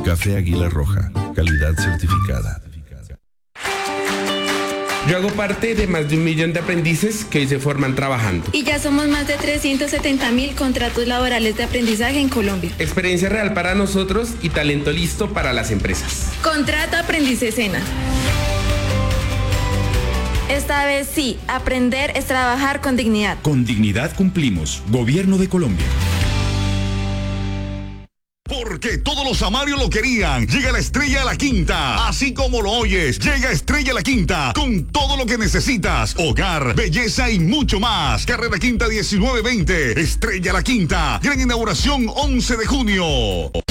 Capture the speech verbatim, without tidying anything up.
Café Águila Roja, calidad certificada. Yo hago parte de más de un millón de aprendices que hoy se forman trabajando. Y ya somos más de trescientos setenta mil contratos laborales de aprendizaje en Colombia. Experiencia real para nosotros y talento listo para las empresas. Contrato Aprendiz Sena. Esta vez sí, aprender es trabajar con dignidad. Con dignidad cumplimos. Gobierno de Colombia. Porque todos los amarios lo querían. Llega la Estrella a la Quinta. Así como lo oyes, llega Estrella a la Quinta con todo lo que necesitas. Hogar, belleza y mucho más. Carrera Quinta diecinueve veinte. Estrella a la Quinta. Gran inauguración once de junio.